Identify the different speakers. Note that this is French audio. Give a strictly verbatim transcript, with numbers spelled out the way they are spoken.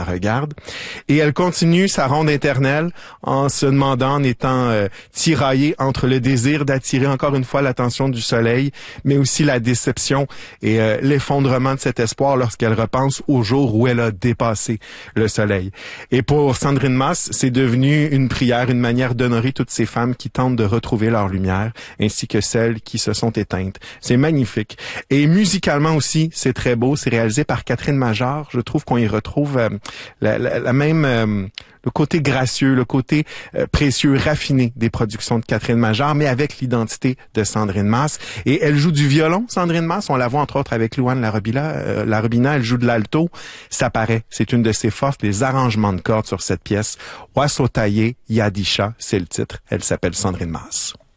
Speaker 1: regarde. Et elle continue sa ronde éternelle en se demandant, en étant euh, tiraillée entre le désir d'attirer encore une fois l'attention du soleil, mais aussi la déception et euh, l'effondrement de cet espoir lorsqu'elle repense au jour où elle a dépassé le soleil. Et pour Sandrine Masse, c'est devenu une prière, une manière d'honorer toutes ces femmes qui tentent de retrouver leur lumière, ainsi que celles qui se sont éteintes. C'est magnifique. Et musicalement aussi, c'est très beau. C'est réalisé par Catherine Major. Je trouve qu'on y retrouve euh, la, la, la même... Euh, le côté gracieux, le côté euh, précieux, raffiné des productions de Catherine Major, mais avec l'identité de Sandrine Masse. Et elle joue du violon, Sandrine Masse. On la voit entre autres avec Louane Larobina. Euh, Larobina, elle joue de l'alto. Ça paraît, c'est une de ses forces, les arrangements de cordes sur cette pièce. Oiseau taillé, Yadisha, c'est le titre. Elle s'appelle Sandrine Masse.